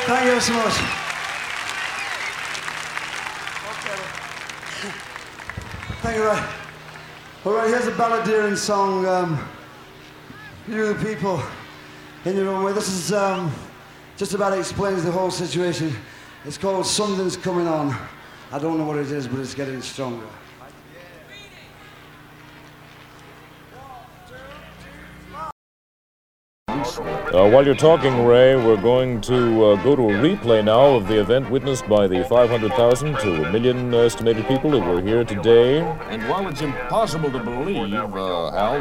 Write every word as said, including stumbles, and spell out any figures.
Thank you so much. Thank you, right. All right, here's a balladeering song. Um, you, the people, in your own way. This is um, just about explains the whole situation. It's called Something's Coming On. I don't know what it is, but it's getting stronger. Uh, while you're talking, Ray, we're going to uh, go to a replay now of the event witnessed by the five hundred thousand to a million estimated people who were here today. And while it's impossible to believe, uh, Al,